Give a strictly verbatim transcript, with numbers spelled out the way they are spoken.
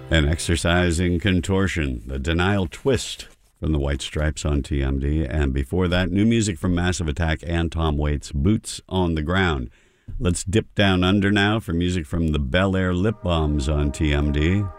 An Exercise in Contortion, The Denial Twist from the White Stripes on T M D. And before that, new music from Massive Attack and Tom Waits, Boots on the Ground. Let's dip down under now for music from the Bel Air Lip Bombs on T M D.